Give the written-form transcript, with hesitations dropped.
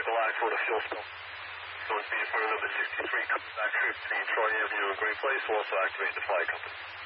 Vehicle I-4 to fuel spill. So it's be number 63 coming back through between Troy Avenue and Green Place. We'll also activate the flight company.